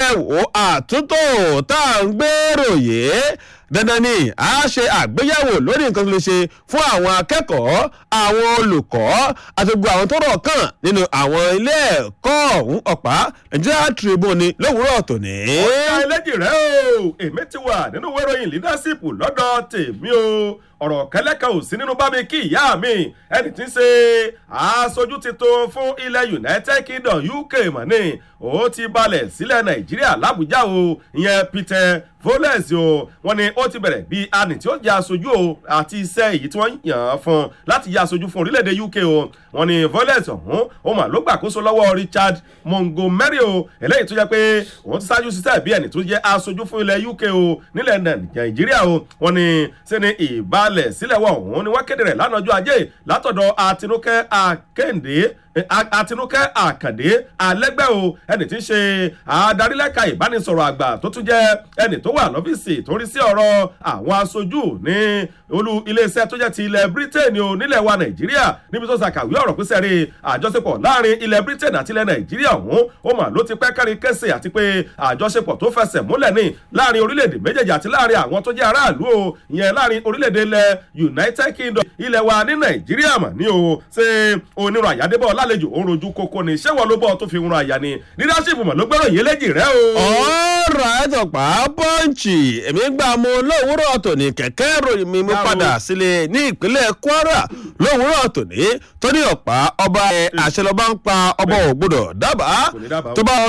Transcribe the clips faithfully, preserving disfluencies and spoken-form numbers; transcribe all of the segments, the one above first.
wò àtúntò tá à ń gbèrò yìí dandan ni a ṣe àgbéyẹ̀wò lórí nǹkan tó lè ṣe fún àwọn akẹ́kọ̀ọ́ àwọn olùkọ́ àti gbogbo àwọn tó rọ̀ kàn nínú àwọn ilé ẹ̀kọ́ ọ̀hún ọ̀pá Nigeria Tribune ni lówùúrọ̀ tòní. ọ̀gá ẹlẹ́jì rẹ̀ o èmi ti wà nínú ìwé ìròyìn leadership lọ́dọ̀ tèmi o ọ̀rọ̀ kẹlẹ́kẹ̀ ò sí nínú bá mi kí ìyá mi ẹni tí ń ṣe aṣojú titun fún ilẹ̀ United Kingdom U K mọ̀ ni ó ti balẹ̀ sílẹ̀ Nàìjíríà l'Àbújá o ìyẹn Peter Voles o wọ́n ní ó ti bẹ̀rẹ̀ bí anì tí ó jẹ́ aṣojú o àti iṣẹ́ èyí tí wọ́n yàn án fún láti jẹ́ aṣojú fún orílẹ̀-èdè U K o wọ́n ní Voles ọ̀hún ó mà ló gbàkóso lọ́wọ́ Richard Montgomery o eléyìí tó jẹ́ pé òun ti ṣáájú ṣiṣẹ́ bí ẹni tó jẹ́ aṣojú fún ilẹ̀ U K o nílẹ̀ Nàìjíríà o wọ́n ní ṣe ni ìbalẹ̀ sílẹ̀ wọ̀ ọ̀hún ni wọ́n kéde rẹ̀ lánàá ọjọ́ Ajé látọ̀dọ̀ Àtinúkẹ́ Àkẹ́ǹdé Àtinúkẹ́ Àkàndé Alẹ́gbẹ́ o ẹni tí ń ṣe adarílẹ́ka ìbánisọ̀rọ̀ àgbà tó tún jẹ́ ẹni tó wà lọ́fíìsì tó rí sí ọ̀rọ̀ àwọn aṣojú ní olú iléeṣẹ́ tó jẹ́ ti ilẹ̀ Britain o nílẹ̀ wa Nàìjíríà níbi tó ṣàkàwé ọ̀rọ̀ pínsẹ́ rí àjọṣepọ̀ láàrin ilẹ̀ Britain àti ilẹ̀ Nàìjíríà ọ̀hún ó mà ló ti pẹ́ kárí kẹ́sì àti pé àjọṣepọ̀ tó fẹsẹ̀ múlẹ̀ ní láàrin orílẹ̀-èdè méjèèjì àti láàrin àwọn tó jẹ́ aráàlú o ìyẹn láàrin orílẹ̀-èdè ilẹ̀ United Kingdom ilẹ̀ wa ní Nàìjíríà mà ní o ṣe onírun àyádébọ̀ lálejò òun rojú kókó ni ṣé wọ́n ló bọ́ tó fi run àyà ni leadership mọ̀ ló gbẹ́rọ̀ yé léjì rẹ o. ọ̀rọ̀ ẹ̀tọ̀pá pọ́ǹchì èmi gbà mú lówùúrọ̀ tòní kẹ̀kẹ́ ìròyìn mi mú padà sílé ní ìpínlẹ̀ Kwara lówùúrọ̀ tòní tó ní ọ̀pá ọba àṣẹ lọ́ba ń pa ọba ò gbọdọ̀ dábàá tó bá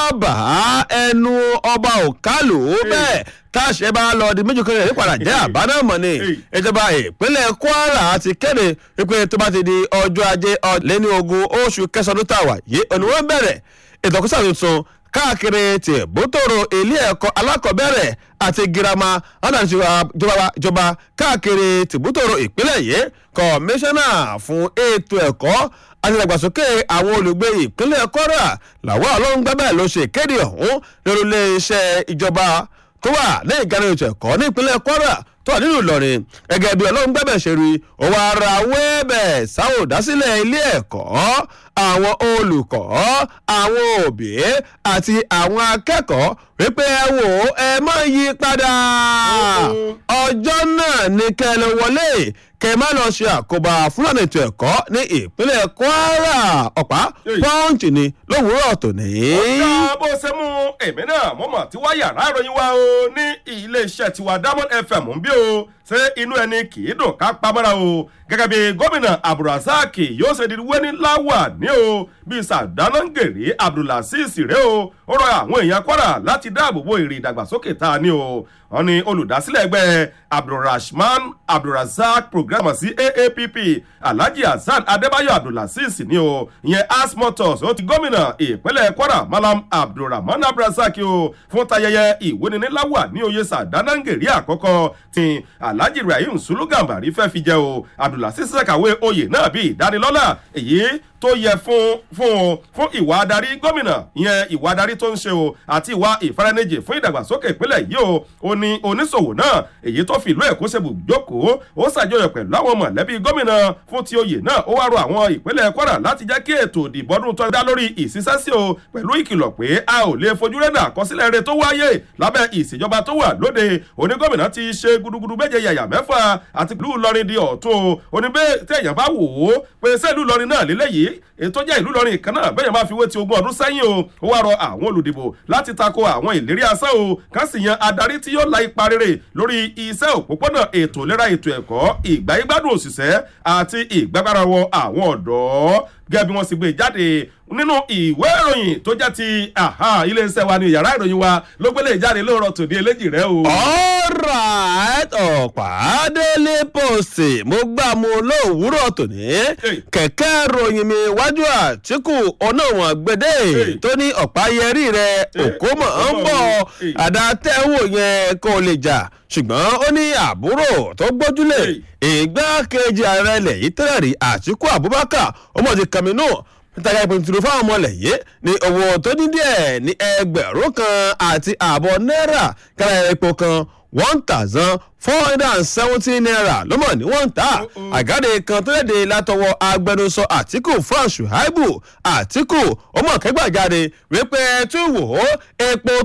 dábàá ẹnu ọba ò kálù bẹ́ẹ̀ táṣẹ bá lọ di méjì kẹrẹ nípadà jẹ àbánámọ̀ ni ìjọba ìpínlẹ̀ Kwara ti kéde wípé tó bá ti di ọjọ́ Ajé lẹ́ni ogún oṣù kẹsàn-án tó wà yìí òní wọ́n bẹ̀rẹ̀ ìtọ́kùsà tuntun káàkiri ti bótòrò ilé ẹ̀kọ́ alákọ̀ọ́bẹ̀rẹ̀ àti girama ìjọba káàkiri ti bótòrò ìpínlẹ̀ yìí kọmíṣánná fún ètò ẹ̀kọ́ àti ìdàgbàsókè àwọn olùgbé ìpínlẹ̀ Kwara làwọn ọlọ́run gbẹ́bẹ̀ ló ṣe kéde ọ̀hún lórí iléeṣẹ́ ìjọba tó wà ní ìgbàlè ètò ẹ̀kọ́ ní ìpínlẹ̀ Kwara tó wà nínú Ìlọrin gẹ́gẹ́ bí ọlọ́run gbẹ́bẹ̀ ṣe rí òun ara wẹ́ẹ̀bẹ̀ sáwọ́ dásílẹ̀ ilé ẹ̀kọ́ àwọn olùkọ́ àwọn òbí àti àwọn akẹ́kọ̀ọ́ wípé ẹ wò ẹ má yí padà ọjọ́ náà ní kẹ́ ẹ lọ wọlé kẹ́ ẹ má lọ ṣe àkóbá fúlàní ètò ẹ̀kọ́ ní ìpínlẹ̀ Kwara ọ̀pá pọ́ǹchì ni lówùúrọ̀ tòní. ọjọ́ bó ṣe mú èmi náà mo mọ̀ tí wá yàrá ìròyìn wa o ní iléeṣẹ́ tiwa Diamond F M ń bí o ṣé inú ẹni kì í dùn ká pamọ́ra o gẹ́gẹ́ bí gómìnà Abdulrasaq yóò ṣe di wẹ́ni láwà ní o bíi sàdánàgèrè Abdulaziz rẹ o ó rọ àwọn èèyàn Kwara láti dáàbò bo èrè ìdàgbàsókè tá a ní o wọ́n ní olùdásílẹ̀ ẹgbẹ́ Abdulrahman Abdulrasaq program sí A A P P Alhaji Hasan Adébáyọ̀ Abdulaziz ní o ìyẹn asmotos ó ti gómìnà ìpínlẹ̀ Kwara Malam Abdulrahman Abdulrasaq o fún tayẹyẹ ìwéniníláwà ní oyè sàdánàgèrè àkọ́kọ́ tí Alhaji Ibrahim Sulu Gambari fẹ́ fi jẹ o Abdulaziz ṣàkàwé oyè náà bíi ìdánilọ́lá èyí tó yẹ fún fún o fún ìwà adarí gómìnà ìyẹn ìwà adarí tó ń ṣe o àti ìwà ìfaranijì fún ìdàgbàsókè ìpínlẹ̀ yìí o ó ní oníṣòwò náà èyí tó fi ìlú Èkó ṣebù jókòó ó ṣàjọyọ̀ pẹ̀lú àwọn mọ̀lẹ́bí gómìnà fún ti oyè náà ó wá rọ àwọn ìpínlẹ̀ Kwara láti jẹ́ kí ètò ìdìbò ọdún tó dá lórí ìṣiṣẹ́sí o pẹ̀lú ìkìlọ̀ pé a ò lè fojú rẹ́nà àkọsílẹ̀ rẹ̀ tó wáyé lábẹ́ ìṣèjọba tó wà lóde òní gómìnà ti ṣe gudugudu méje yàyà mẹ́fà àti ìlú Ìlọrin di ọ̀tún òní bẹ́ẹ̀ tẹ̀yàn bá wò ó pé sẹ́ẹ̀lú Ìlọrin náà lélẹ́yìí ètò jẹ́ ìlú Ìlọrin kan náà bẹ́ẹ̀ máa fi wé ti ogún ọdún sẹ́yìn o ó wá rọ àwọn olùdìbò láti tako àwọn ìlérí asán o kàn sì yan adarí tí yóò la ipa rere lórí iṣẹ́ òpópónà ètò ìlera ètò ẹ̀kọ́ ìgbáyégbádùn òṣìṣẹ́ àti ìgbàgbárawọ àwọn ọ̀dọ́ gẹ́gẹ́ bí wọ́n sì gbé jáde nínú ìwé ìròyìn tó jẹ́ ti iléeṣẹ́ wa ní yàrá ìròyìn wa ló gbélé jáde lóòrọ̀ tòní eléjì rẹ o. alright Ọ̀pádélé Post mo gbà mú lówùúrọ̀ tòní kẹ̀kẹ́ ìròyìn mi wájú Àtíkù ọ̀nà wọn gbèdé tó ní ọ̀páyẹrí rẹ òkómọ̀ ń bọ̀ àdàtẹ̀wò yẹn kò lè jà ṣùgbọ́n ó ní àbúrò tó gbójúlé ìgbákejì ààrẹ ilẹ̀ yìí tẹ́lẹ̀ rí Àtíkù Abubakar ọmọ ti kàmínú nítorí ẹgbẹ́ tuntun fáwọn ọmọ ilẹ̀ yìí ní owó tó ní díẹ̀ ní ẹgbẹ̀rún kan àti ààbọ̀ náírà kára epo kan one thousand four hundred and seventeen naira ló mọ̀ ní wọ́n ń tà àgáde kan tó léde látọwọ́ agbẹnusọ Àtíkù Frank Shuaibu Àtíkù ọmọ kẹgbàjáde wípé tún wò ó epo